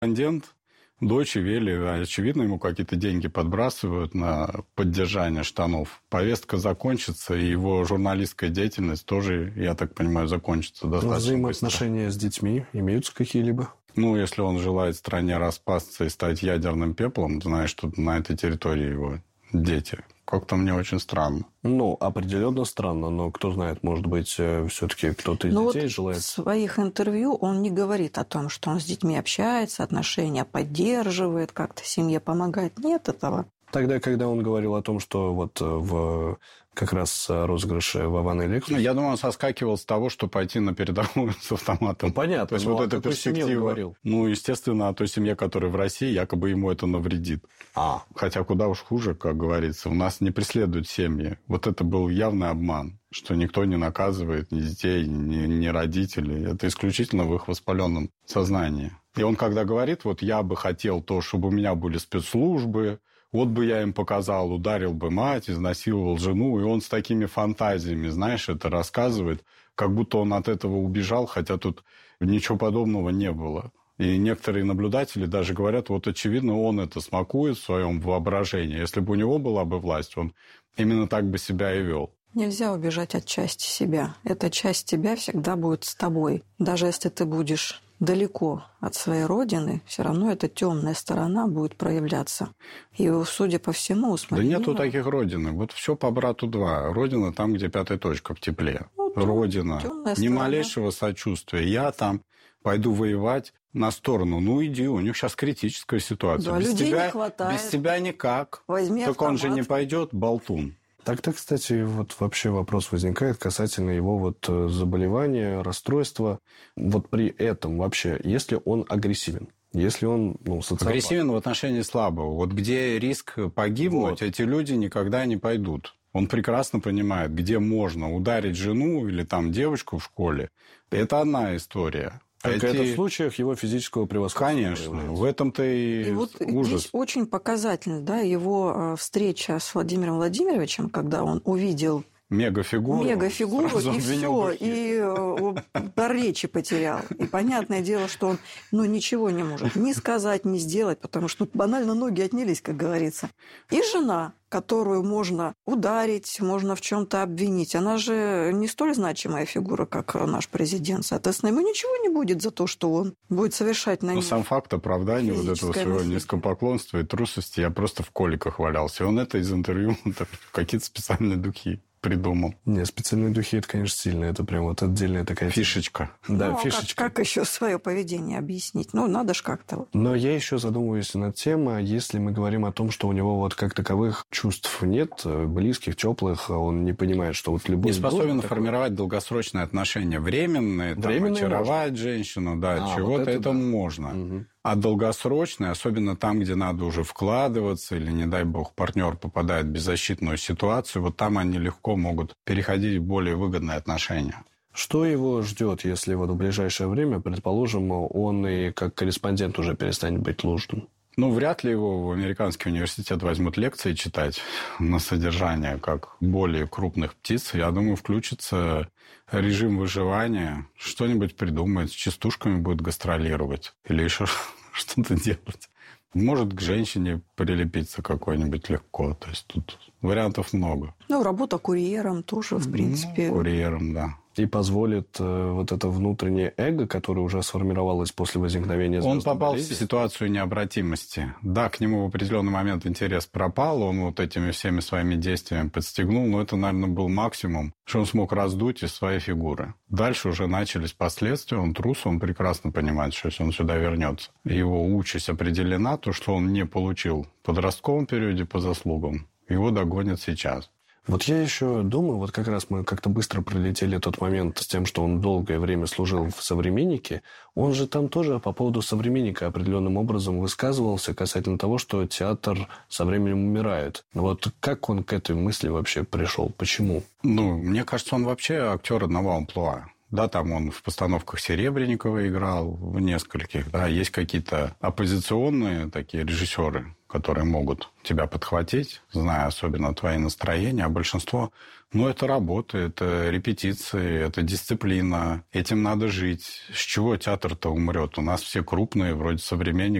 корреспондент Deutsche Welle, очевидно, ему какие-то деньги подбрасывают на поддержание штанов. Повестка закончится, и его журналистская деятельность тоже, я так понимаю, закончится достаточно быстро. Взаимоотношения с детьми имеются какие-либо? Если он желает стране распасться и стать ядерным пеплом, зная, что на этой территории его дети. Как-то мне очень странно. Определенно странно, но кто знает, может быть, все-таки кто-то из детей желает. В своих интервью он не говорит о том, что он с детьми общается, отношения поддерживает, как-то семье помогает. Нет этого. Тогда, когда он говорил о том, что в как раз розыгрыше Вован и Лексус... Я думаю, он соскакивал с того, что пойти на передовую с автоматом. Понятно. То есть вот эта перспектива. Естественно, о той семье, которая в России, якобы ему это навредит. Хотя куда уж хуже, как говорится. У нас не преследуют семьи. Вот это был явный обман, что никто не наказывает ни детей, ни родителей. Это исключительно в их воспаленном сознании. И он когда говорит, я бы хотел то, чтобы у меня были спецслужбы, вот бы я им показал, ударил бы мать, изнасиловал жену, и он с такими фантазиями, это рассказывает, как будто он от этого убежал, хотя тут ничего подобного не было. И некоторые наблюдатели даже говорят, очевидно, он это смакует в своем воображении. Если бы у него была бы власть, он именно так бы себя и вел. Нельзя убежать от части себя. Эта часть тебя всегда будет с тобой. Даже если ты будешь далеко от своей родины, все равно эта темная сторона будет проявляться. И, судя по всему, у Смольянинова... Да нету таких родины. Все по брату два. Родина там, где пятая точка в тепле. Родина. Ни малейшего сочувствия. Я там пойду воевать на сторону. Иди, у них сейчас критическая ситуация. Да, людей не хватает. Без тебя никак. Возьми так автомат. Он же не пойдет, болтун. Так-то, кстати, вообще вопрос возникает касательно его заболевания, расстройства. При этом вообще, если он агрессивен, если он социопат. Агрессивен в отношении слабого. Где риск погибнуть, эти люди никогда не пойдут. Он прекрасно понимает, где можно ударить жену или девочку в школе. Это одна история. Только это в случаях его физического превосходства. Конечно, в этом-то и ужас. Здесь очень показательно, его встреча с Владимиром Владимировичем, когда он увидел мегафигуру, и все, и дар речи потерял. И понятное дело, что он ничего не может ни сказать, ни сделать, потому что банально ноги отнялись, как говорится. И жена, которую можно ударить, можно в чем-то обвинить, она же не столь значимая фигура, как наш президент. Соответственно, ему ничего не будет за то, что он будет совершать на ней. Сам факт оправдания этого своего низкопоклонства и трусости, я просто в коликах валялся. И он это из интервью, какие-то специальные духи придумал. Не, специальные духи, это, конечно, сильно. Это прям отдельная такая... Фишечка. Да, фишечка. Как еще свое поведение объяснить? Надо ж как-то. Но я еще задумываюсь над тем, если мы говорим о том, что у него как таковых чувств нет, близких, теплых, он не понимает, что любой... Не способен формировать долгосрочные отношения. Временные, очаровать женщину, чего-то это можно. Угу. А долгосрочные, особенно там, где надо уже вкладываться, или, не дай бог, партнер попадает в беззащитную ситуацию, там они легко могут переходить в более выгодные отношения. Что его ждет, если в ближайшее время, предположим, он и как корреспондент уже перестанет быть нужным? Вряд ли его в американский университет возьмут лекции читать на содержание, как более крупных птиц. Я думаю, включится режим выживания, что-нибудь придумает, с частушками будет гастролировать или еще что-то делать. Может, к женщине прилепиться какой-нибудь легко. То есть тут вариантов много. Работа курьером тоже, в принципе. Курьером, да. И позволит это внутреннее эго, которое уже сформировалось после возникновения звездной Он попал болезни. в ситуацию необратимости. Да, к нему в определенный момент интерес пропал, он этими всеми своими действиями подстегнул, но это, наверное, был максимум, что он смог раздуть из своей фигуры. Дальше уже начались последствия, он трус, он прекрасно понимает, что если он сюда вернется, его участь определена, то, что он не получил в подростковом периоде по заслугам, его догонят сейчас. Я еще думаю, как раз мы как-то быстро пролетели тот момент с тем, что он долгое время служил в «Современнике». Он же там тоже по поводу «Современника» определенным образом высказывался касательно того, что театр со временем умирает. Как он к этой мысли вообще пришел? Почему? Мне кажется, он вообще актер одного амплуа. Да, там он в постановках Серебренникова играл, в нескольких. Да, есть какие-то оппозиционные такие режиссеры, которые могут тебя подхватить, зная особенно твои настроения, а большинство, это работа, это репетиции, это дисциплина, этим надо жить. С чего театр-то умрет? У нас все крупные, вроде «Современник»,